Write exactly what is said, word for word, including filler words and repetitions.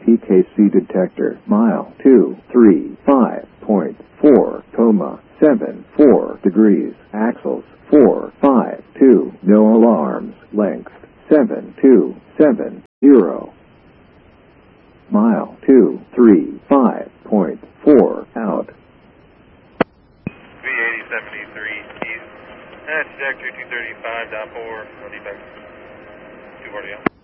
T K C detector, mile two three five point four, coma seven four degrees, axles four five two, no alarms, length seven two seven zero. Mile two three five point four out. V eighty seventy-three east, uh, trajectory two thirty-five point four, no defects, two forty out.